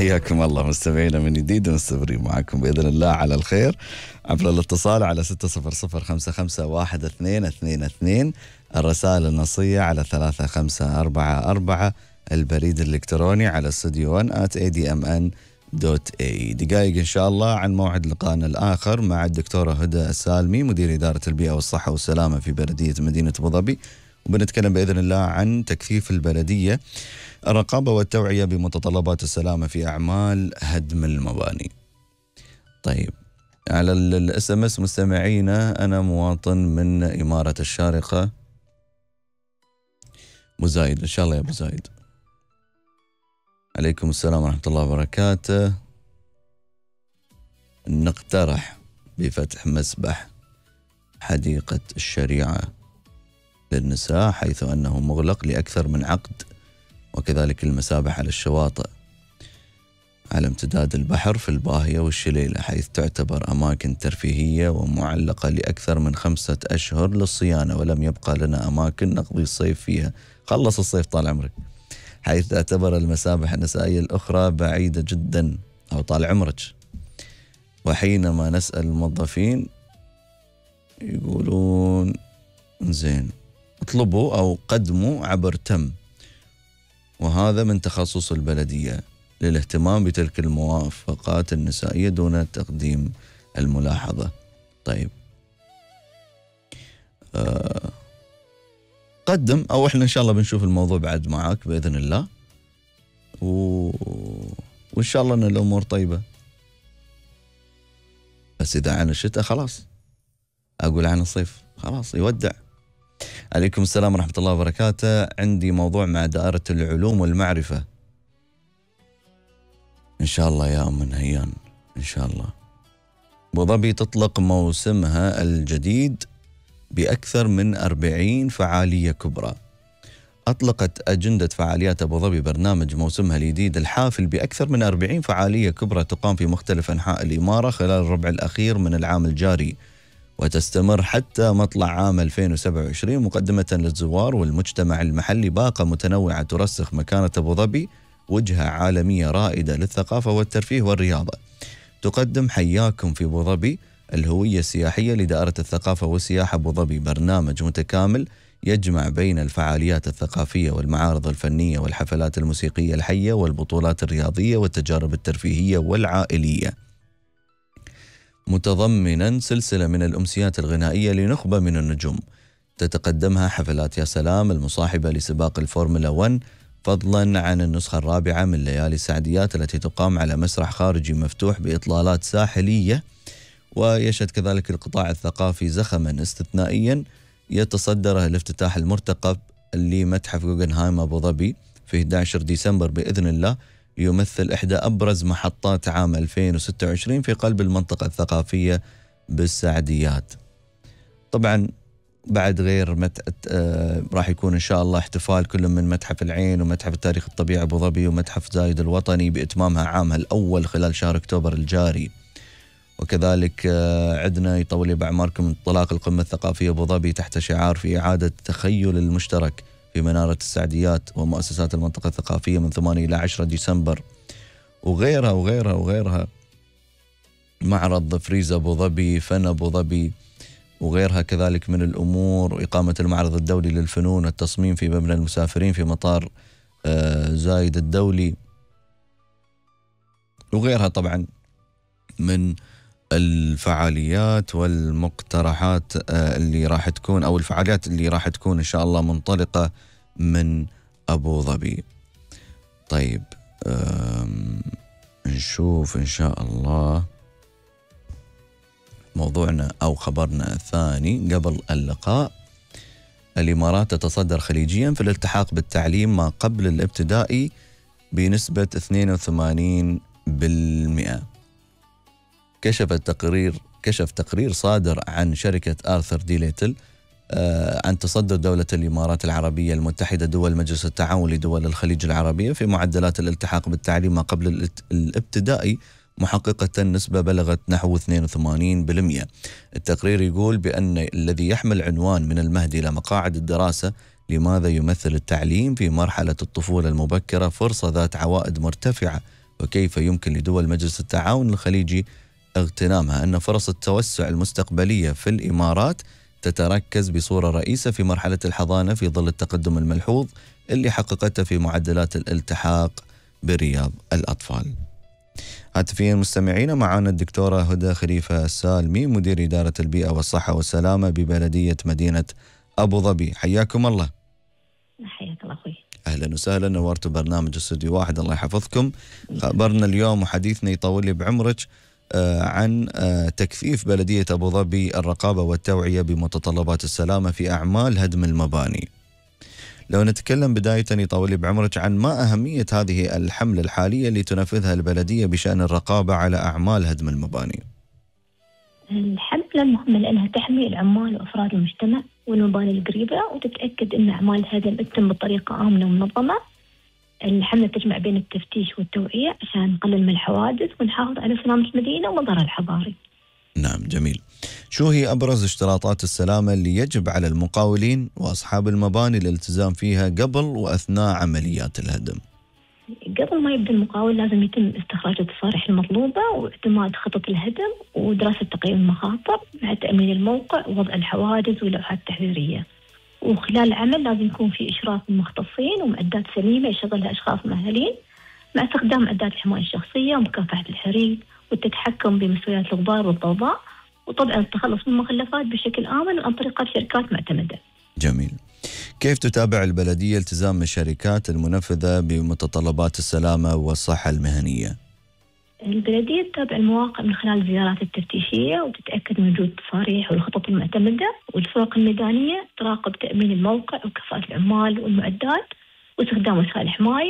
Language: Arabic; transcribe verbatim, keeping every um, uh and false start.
حياكم الله مستمعينا من جديد، ومستمرين معكم بإذن الله على الخير عبر الاتصال على ستة صفر صفر خمسة خمسة واحد اثنين اثنين اثنين، الرسائل النصية على ثلاثة خمسة أربعة أربعة، البريد الإلكتروني على استوديو ون آت إيه دي إم إن دوت إيه. دقائق إن شاء الله عن موعد لقائنا الآخر مع الدكتورة هدى السالمي، مدير إدارة البيئة والصحة والسلامة في بلدية مدينة أبو ظبي، وبنتكلم بإذن الله عن تكثيف البلدية، الرقابة والتوعية بمتطلبات السلامة في أعمال هدم المباني. طيب، على الاس ام اس مستمعينا، أنا مواطن من إمارة الشارقة، أبو زايد. إن شاء الله يا أبو زايد. عليكم السلام ورحمة الله وبركاته. نقترح بفتح مسبح حديقة الشريعة للنساء، حيث أنه مغلق لأكثر من عقد، وكذلك المسابح على الشواطئ على امتداد البحر في الباهية والشليلة، حيث تعتبر أماكن ترفيهية ومعلقة لأكثر من خمسة أشهر للصيانة، ولم يبقى لنا أماكن نقضي الصيف فيها. خلص الصيف طال عمرك. حيث تعتبر المسابح النسائية الأخرى بعيدة جدا، أو طال عمرك. وحينما نسأل الموظفين يقولون زين اطلبوا أو قدموا عبر تم، وهذا من تخصص البلدية للاهتمام بتلك الموافقات النسائية دون تقديم الملاحظة. طيب، أه قدم، أو إحنا إن شاء الله بنشوف الموضوع بعد معاك بإذن الله، و... وإن شاء الله أن الأمور طيبة. بس إذا عن الشتاء خلاص، أقول عن الصيف خلاص يودع. عليكم السلام ورحمة الله وبركاته. عندي موضوع مع دائرة العلوم والمعرفة. إن شاء الله يا أم نهيان، إن شاء الله. أبو ظبي تطلق موسمها الجديد بأكثر من أربعين فعالية كبرى. أطلقت أجندة فعاليات أبو ظبي برنامج موسمها الجديد الحافل بأكثر من أربعين فعالية كبرى تقام في مختلف أنحاء الإمارة خلال الربع الأخير من العام الجاري، وتستمر حتى مطلع عام ألفين وسبعة وعشرين، مقدمة للزوار والمجتمع المحلي باقة متنوعة ترسخ مكانة أبو ظبي وجهة عالمية رائدة للثقافة والترفيه والرياضة. تقدم حياكم في أبو ظبي الهوية السياحية لدائرة الثقافة والسياحة أبو ظبي، برنامج متكامل يجمع بين الفعاليات الثقافية والمعارض الفنية والحفلات الموسيقية الحية والبطولات الرياضية والتجارب الترفيهية والعائلية، متضمنا سلسلة من الأمسيات الغنائية لنخبة من النجوم تتقدمها حفلات يا سلام المصاحبة لسباق الفورمولا واحد، فضلا عن النسخة الرابعة من ليالي السعديات التي تقام على مسرح خارجي مفتوح بإطلالات ساحلية. ويشهد كذلك القطاع الثقافي زخما استثنائيا يتصدره الافتتاح المرتقب لمتحف غوغنهايم أبو ظبي في أحد عشر ديسمبر بإذن الله، يمثل إحدى أبرز محطات عام ألفين وستة وعشرين في قلب المنطقة الثقافية بالسعديات. طبعا بعد غير مت... آه... راح يكون إن شاء الله احتفال كل من متحف العين ومتحف التاريخ الطبيعي أبو ظبي ومتحف زايد الوطني بإتمامها عامها الأول خلال شهر أكتوبر الجاري. وكذلك آه عدنا يطول بأعماركم انطلاق القمة الثقافية أبو ظبي تحت شعار في إعادة التخيل المشترك في منارة السعديات ومؤسسات المنطقة الثقافية من ثمانية إلى عشرة ديسمبر، وغيرها وغيرها وغيرها. معرض فريزة أبو ظبي، فن أبو ظبي، وغيرها كذلك من الأمور، وإقامة المعرض الدولي للفنون والتصميم في مبنى المسافرين في مطار آه زايد الدولي، وغيرها طبعا من الفعاليات والمقترحات اللي راح تكون، أو الفعاليات اللي راح تكون إن شاء الله منطلقة من أبو ظبي. طيب، نشوف إن شاء الله موضوعنا أو خبرنا الثاني قبل اللقاء. الإمارات تتصدر خليجيا في الالتحاق بالتعليم ما قبل الابتدائي بنسبة اثنين وثمانين بالمئة. كشف التقرير كشف تقرير صادر عن شركة آرثر دي ليتل آه عن تصدر دولة الإمارات العربية المتحدة دول مجلس التعاون لدول الخليج العربية في معدلات الالتحاق بالتعليم ما قبل الابتدائي، محققة نسبة بلغت نحو اثنين وثمانين بالمئة. التقرير يقول بأن الذي يحمل عنوان من المهد إلى مقاعد الدراسة، لماذا يمثل التعليم في مرحلة الطفولة المبكرة فرصة ذات عوائد مرتفعة وكيف يمكن لدول مجلس التعاون الخليجي اغتنامها. أن فرص التوسع المستقبلية في الإمارات تتركز بصورة رئيسة في مرحلة الحضانة في ظل التقدم الملحوظ اللي حققته في معدلات الالتحاق برياض الأطفال. هاتفيا مستمعين معنا الدكتورة هدى خليفة السالمي، مدير إدارة البيئة والصحة والسلامة ببلدية مدينة أبو ظبي. حياكم الله. حياك الله أخوي. أهلا وسهلا، نورتوا برنامج استوديو واحد، الله يحفظكم. خبرنا اليوم وحديثنا يطول لي بعمرك آه عن آه تكثيف بلدية أبو ظبي الرقابة والتوعية بمتطلبات السلامة في أعمال هدم المباني. لو نتكلم بداية يطول لي بعمرك عن ما أهمية هذه الحملة الحالية اللي تنفذها البلدية بشأن الرقابة على أعمال هدم المباني. الحملة مهمة لأنها تحمي العمال وأفراد المجتمع والمباني القريبة، وتتأكد أن أعمال الهدم تتم بطريقة آمنة ومنظمة. الحملة تجمع بين التفتيش والتوعية عشان نقلل من الحوادث ونحافظ على سلامة المدينة ومظهرها الحضاري. نعم جميل. شو هي أبرز اشتراطات السلامة اللي يجب على المقاولين وأصحاب المباني الالتزام فيها قبل وأثناء عمليات الهدم؟ قبل ما يبدأ المقاول لازم يتم استخراج التصاريح المطلوبة واعتماد خطط الهدم ودراسة تقييم المخاطر مع تأمين الموقع ووضع الحواجز واللوحات التحذيرية. وخلال العمل لازم يكون في إشراف من مختصين ومعدات سليمة يشغلها أشخاص مؤهلين، مع استخدام معدات الحماية الشخصية ومكافحة الحريق والتحكم بمستويات الغبار والضوضاء، وطبعا التخلص من المخلفات بشكل آمن عن طريق شركات معتمدة. جميل. كيف تتابع البلدية التزام الشركات المنفذة بمتطلبات السلامة والصحة المهنية؟ البلدية تتابع المواقع من خلال الزيارات التفتيشية وتتأكد من وجود التصاريح والخطط المعتمدة، والفرق الميدانية تراقب تأمين الموقع وكفاءة العمال والمعدات واستخدام وسائل حماية